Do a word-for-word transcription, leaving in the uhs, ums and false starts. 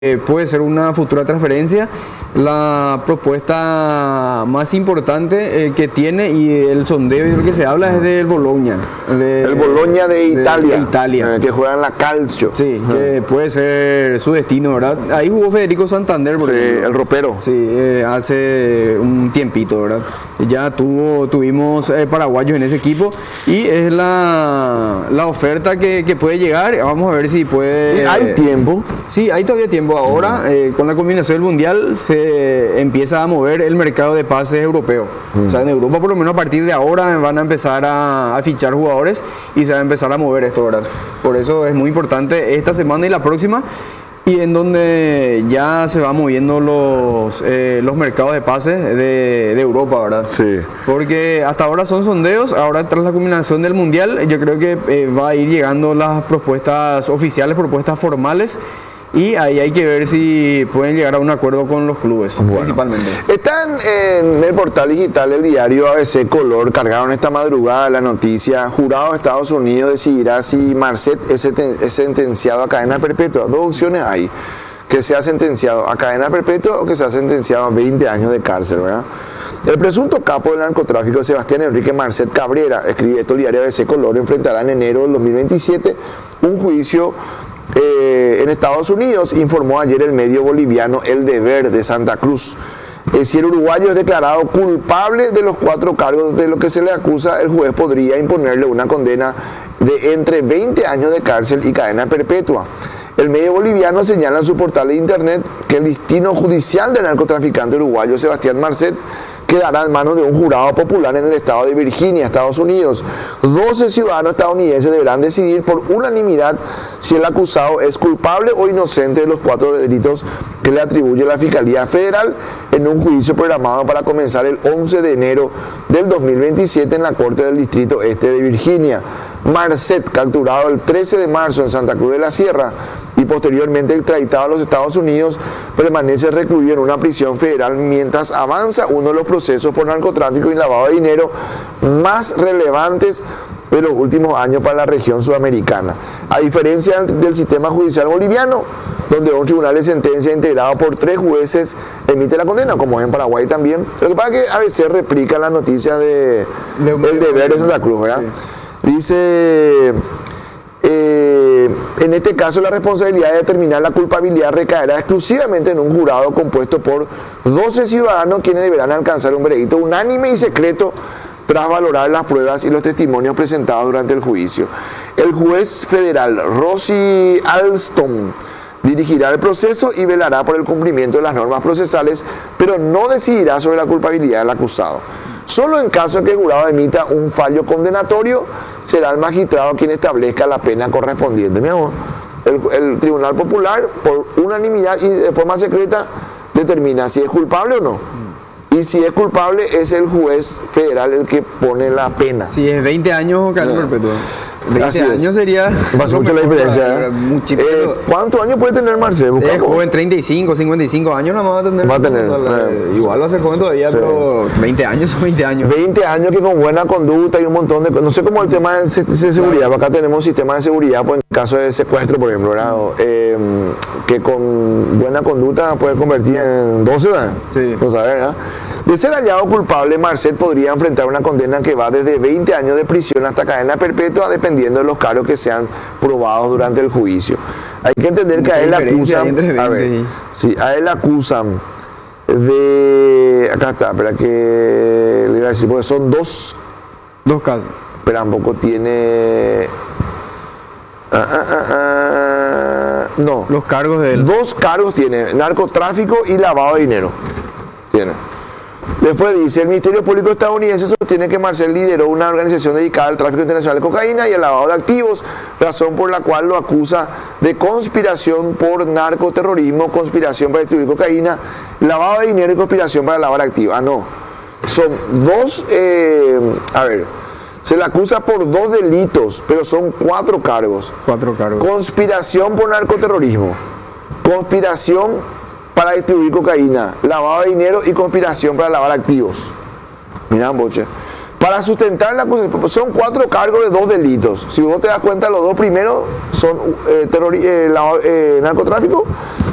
eh, puede ser una futura transferencia. La propuesta más importante eh, que tiene y el sondeo y lo que se habla es del Bologna. De, el Bologna de Italia, de Italia. Eh, que juega en la Calcio. Sí, uh-huh. que puede ser su destino, ¿verdad? Ahí jugó Federico Santander, por sí, ejemplo. El ropero. Sí, eh, hace un tiempito, ¿verdad? Ya tuvo, tuvimos eh, paraguayos en ese equipo y es la, la oferta que, que puede llegar. Vamos a ver si puede... ¿Hay eh, tiempo? Sí, hay todavía tiempo. Ahora, eh, con la combinación del Mundial, se empieza a mover el mercado de pases europeo. Mm. O sea, en Europa, por lo menos a partir de ahora, van a empezar a, a fichar jugadores y se va a empezar a mover esto, ¿verdad? Por eso es muy importante esta semana y la próxima, y en donde ya se van moviendo los, eh, los mercados de pases de, de Europa, ¿verdad? Sí. Porque hasta ahora son sondeos, ahora tras la combinación del Mundial, yo creo que eh, va a ir llegando las propuestas oficiales, propuestas formales. Y ahí hay que ver si pueden llegar a un acuerdo con los clubes, bueno, principalmente. Están en el portal digital del diario A B C Color, cargaron esta madrugada la noticia: jurado de Estados Unidos decidirá si Marcet es, es sentenciado a cadena perpetua. Dos opciones hay: que sea sentenciado a cadena perpetua o que sea sentenciado a veinte años de cárcel, ¿verdad? El presunto capo del narcotráfico Sebastián Enrique Marcet Cabrera, escribe esto el diario A B C Color, enfrentará en enero del dos mil veintisiete un juicio Eh, en Estados Unidos, informó ayer el medio boliviano El Deber de Santa Cruz. Eh, si el uruguayo es declarado culpable de los cuatro cargos de lo que se le acusa, el juez podría imponerle una condena de entre veinte años de cárcel y cadena perpetua. El medio boliviano señala en su portal de internet que el destino judicial del narcotraficante uruguayo Sebastián Marcet quedará en manos de un jurado popular en el estado de Virginia, Estados Unidos. doce ciudadanos estadounidenses deberán decidir por unanimidad si el acusado es culpable o inocente de los cuatro delitos que le atribuye la Fiscalía Federal en un juicio programado para comenzar el once de enero del dos mil veintisiete en la Corte del Distrito Este de Virginia. Marcet, capturado el trece de marzo en Santa Cruz de la Sierra y posteriormente extraditado a los Estados Unidos, permanece recluido en una prisión federal mientras avanza uno de los procesos por narcotráfico y lavado de dinero más relevantes de los últimos años para la región sudamericana. A diferencia del sistema judicial boliviano, donde un tribunal de sentencia integrado por tres jueces emite la condena, como es en Paraguay también. Lo que pasa es que a veces replica la noticia de, de El Deber de Santa Cruz, ¿verdad? Sí. Dice... Eh, en este caso la responsabilidad de determinar la culpabilidad recaerá exclusivamente en un jurado compuesto por doce ciudadanos, quienes deberán alcanzar un veredicto unánime y secreto tras valorar las pruebas y los testimonios presentados durante el juicio. El juez federal Rosy Alston dirigirá el proceso y velará por el cumplimiento de las normas procesales, pero no decidirá sobre la culpabilidad del acusado. Solo en caso de que el jurado emita un fallo condenatorio, será el magistrado quien establezca la pena correspondiente. Mi amor, el, el Tribunal Popular, por unanimidad y de forma secreta, determina si es culpable o no. Y si es culpable, es el juez federal el que pone la pena. Si es veinte años o cadena perpetua. veinte años sería... Pasa mucho la diferencia. ¿eh? Eh, ¿Cuántos años puede tener Marcelo? Es joven, treinta y cinco, cincuenta y cinco años nada más va a tener. Va a tener. O sea, eh, igual va a ser joven todavía, sí. Pero veinte años son veinte años. veinte años que con buena conducta y un montón de... No sé cómo el tema de, de, de seguridad. Claro. Acá tenemos sistemas de seguridad, pues, en caso de secuestro, por ejemplo, ¿verdad? Eh, que con buena conducta puede convertir en doce, ¿verdad? Sí. Pues a ver, ¿verdad? De ser hallado culpable, Marcet podría enfrentar una condena que va desde veinte años de prisión hasta cadena perpetua, dependiendo de los cargos que sean probados durante el juicio. Hay que entender Mucha que a él acusan, a ver, sí, a él acusan de, acá está, espera que le iba a decir, porque son dos, dos casos. Pero tampoco tiene, ah, ah, ah, ah, no, los cargos de él. Dos cargos tiene: narcotráfico y lavado de dinero. Tiene. Después dice: el Ministerio Público estadounidense sostiene que Marcet lideró una organización dedicada al tráfico internacional de cocaína y al lavado de activos, razón por la cual lo acusa de conspiración por narcoterrorismo, conspiración para distribuir cocaína, lavado de dinero y conspiración para lavar activos. Ah, no. Son dos, eh, a ver, se le acusa por dos delitos, pero son cuatro cargos. Cuatro cargos. Conspiración por narcoterrorismo, conspiración para distribuir cocaína, lavado de dinero y conspiración para lavar activos. Mirá, boche. Para sustentar la acusación, son cuatro cargos de dos delitos. Si vos te das cuenta, los dos primeros son eh, terror, eh, la, eh, narcotráfico